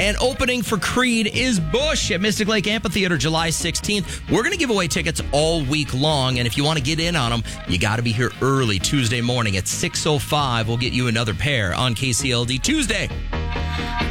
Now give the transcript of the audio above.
And opening for Creed is Bush at Mystic Lake Amphitheater July 16th. We're going to give away tickets all week long, and if you want to get in on them, you got to be here early Tuesday morning at 6:05. We'll get you another pair on KCLD Tuesday.